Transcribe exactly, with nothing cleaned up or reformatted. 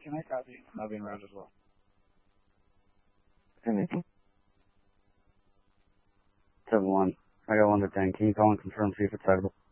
Can I copy? I'll be in route as well. Anything? seven one. I got one to ten. Can you call and confirm, see if it's citable?